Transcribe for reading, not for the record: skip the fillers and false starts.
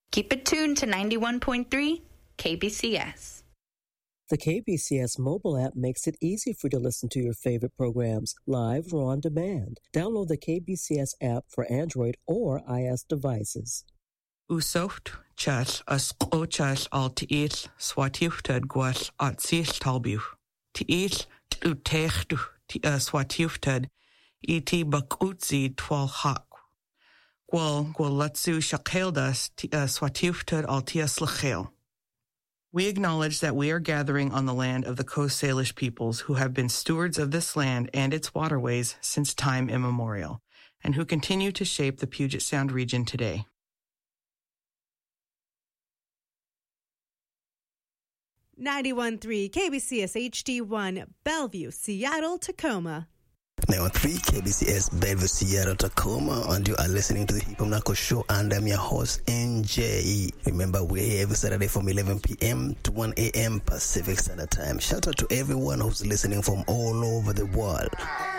Keep it tuned to 91.3 KBCS. The KBCS mobile app makes it easy for you to listen to your favorite programs live or on demand. Download the KBCS app for Android or iOS devices. Usocht chas as ochas al tiis swatiuftad guas at sis talbu. Tiis utechtu swatiuftad iti bakutzi twal hak. Gwal latsu shakeldas swatiuftad al tias lachel. We acknowledge that we are gathering on the land of the Coast Salish peoples who have been stewards of this land and its waterways since time immemorial, and who continue to shape the Puget Sound region today. .3 KBCS HD1 Bellevue, Seattle, Tacoma. 91.3 KBCS Bellevue, Seattle, Tacoma, and you are listening to the Hip Hop Knuckles Show, and I'm your host, NJ. Remember, we're here every Saturday from 11 p.m. to 1 a.m. Pacific Standard Time. Shout out to everyone who's listening from all over the world.